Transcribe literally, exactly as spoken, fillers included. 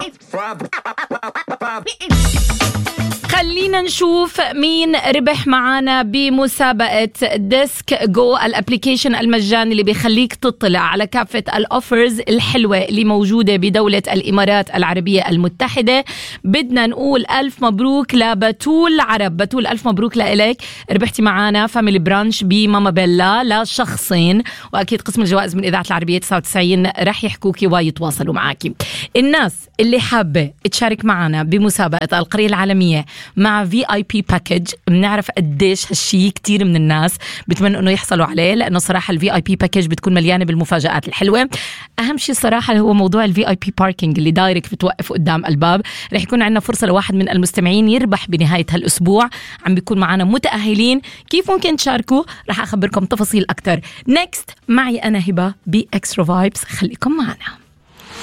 خلينا نشوف مين ربح معانا بمسابقة ديسك جو، الابليكيشن المجاني اللي بيخليك تطلع على كافة الأوفرز الحلوة اللي موجودة بدولة الإمارات العربية المتحدة. بدنا نقول ألف مبروك لبتول عرب. بتول ألف مبروك لإلك، ربحتي معانا فاميلي برانش بماما بيلا لشخصين، وأكيد قسم الجوائز من إذاعة العربية تسعة وتسعين رح يحكوكي ويتواصلوا معاكي. الناس اللي حابة تشارك معنا بمسابقة القرية العالمية مع في آي بي باكج، بنعرف قديش هالشي كتير من الناس بتمنى انه يحصلوا عليه، لانه صراحه الفي اي بي باكج بتكون مليانه بالمفاجآت الحلوه. اهم شيء صراحه هو موضوع الفي اي بي باركينج اللي دايركت بتوقف قدام الباب. رح يكون عندنا فرصه لواحد من المستمعين يربح بنهايه هالاسبوع. عم بيكون معنا متاهلين. كيف ممكن تشاركوا؟ رح اخبركم تفاصيل اكثر نيكست معي انا هبه باكسترا فايبس. خليكم معنا.